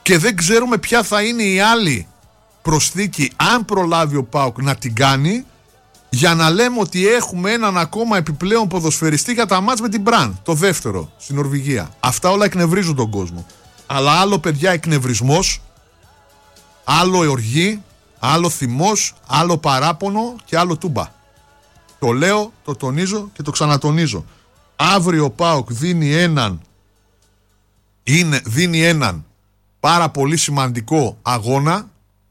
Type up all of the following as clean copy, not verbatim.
και δεν ξέρουμε ποια θα είναι η άλλη προσθήκη, αν προλάβει ο ΠΑΟΚ να την κάνει, για να λέμε ότι έχουμε έναν ακόμα επιπλέον ποδοσφαιριστή για τα μάτς με την Μπραν, το δεύτερο στην Νορβηγία. Αυτά όλα εκνευρίζουν τον κόσμο. Αλλά άλλο, παιδιά, εκνευρισμός, άλλο οργή, άλλο θυμός, άλλο παράπονο και άλλο τούμπα. Το λέω, το τονίζω και το ξανατονίζω. Αύριο ο ΠΑΟΚ δίνει έναν πάρα πολύ σημαντικό αγώνα,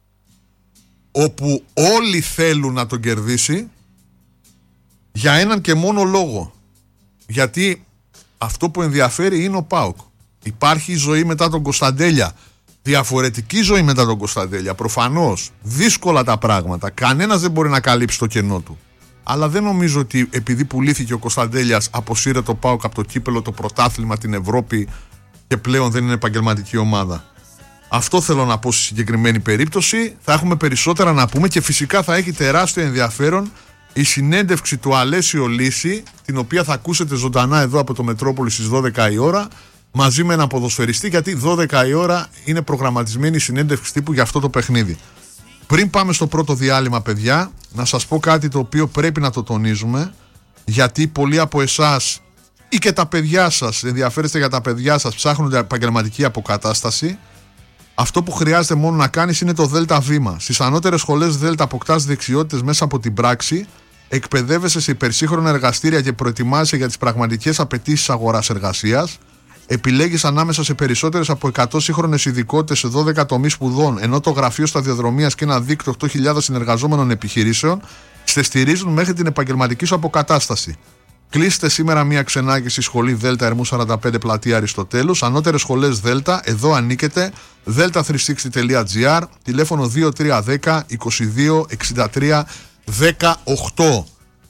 όπου όλοι θέλουν να τον κερδίσει, για έναν και μόνο λόγο. Γιατί αυτό που ενδιαφέρει είναι ο ΠΑΟΚ. Υπάρχει ζωή μετά τον Κωνσταντέλια, διαφορετική ζωή μετά τον Κωνσταντέλια. Προφανώς δύσκολα τα πράγματα, κανένας δεν μπορεί να καλύψει το κενό του. Αλλά δεν νομίζω ότι επειδή πουλήθηκε ο Κωνσταντέλιας αποσύρεται το ΠΑΟΚ από το κύπελο, το πρωτάθλημα, την Ευρώπη και πλέον δεν είναι επαγγελματική ομάδα. Αυτό θέλω να πω στη συγκεκριμένη περίπτωση. Θα έχουμε περισσότερα να πούμε και φυσικά θα έχει τεράστιο ενδιαφέρον η συνέντευξη του Αλέσιο Λύση, την οποία θα ακούσετε ζωντανά εδώ από το Μετρόπολη στις 12 η ώρα, μαζί με έναν ποδοσφαιριστή, γιατί 12 η ώρα είναι προγραμματισμένη η συνέντευξη τύπου για αυτό το παιχνίδι. Πριν πάμε στο πρώτο διάλειμμα, παιδιά, να σας πω κάτι το οποίο πρέπει να το τονίζουμε, γιατί πολλοί από εσάς ή και τα παιδιά σας, ενδιαφέρεστε για τα παιδιά σας, ψάχνουν επαγγελματική αποκατάσταση. Αυτό που χρειάζεται μόνο να κάνεις είναι το ΔΕΛΤΑ βήμα. Στις ανώτερες σχολές ΔΕΛΤΑ αποκτάς δεξιότητες μέσα από την πράξη, εκπαιδεύεσαι σε υπερσύγχρονα εργαστήρια και προετοιμάζεσαι για τις πραγματικές απαιτήσεις αγοράς εργασίας. Επιλέγεις ανάμεσα σε περισσότερες από 100 σύγχρονες ειδικότητες σε 12 τομείς σπουδών, ενώ το γραφείο σταδιοδρομίας και ένα δίκτυο 8.000 συνεργαζόμενων επιχειρήσεων σε στηρίζουν μέχρι την επαγγελματική σου αποκατάσταση. Κλείστε σήμερα μια ξενάγηση σχολή ΔΕΛΤΑ Ερμού 45 Πλατεία Αριστοτέλους, ανώτερες σχολές ΔΕΛΤΑ, εδώ ανήκετε, delta360.gr, τηλέφωνο 2310 22 63 18.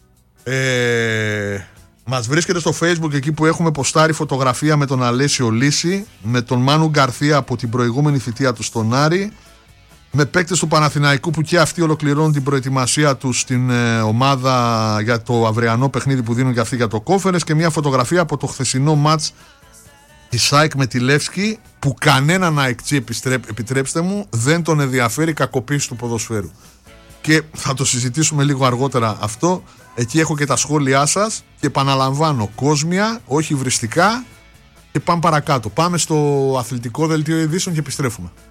Μας βρίσκεται στο Facebook, εκεί που έχουμε ποστάρει φωτογραφία με τον Αλέσιο Λύση, με τον Μάνου Γκαρθία από την προηγούμενη θητεία του στον Άρη, με παίκτες του Παναθηναϊκού που και αυτοί ολοκληρώνουν την προετοιμασία τους στην ομάδα για το αυριανό παιχνίδι που δίνουν και αυτοί για το Κόφερες, και μια φωτογραφία από το χθεσινό μάτς της ΑΕΚ με τη Λεύσκη, που κανέναν αεκτσί, επιτρέψτε μου, δεν τον ενδιαφέρει η κακοποίηση του ποδοσφαίρου. Και θα το συζητήσουμε λίγο αργότερα αυτό. Εκεί έχω και τα σχόλιά σας και επαναλαμβάνω, κόσμια, όχι βριστικά, και πάμε παρακάτω. Πάμε στο αθλητικό δελτίο ειδήσεων και επιστρέφουμε.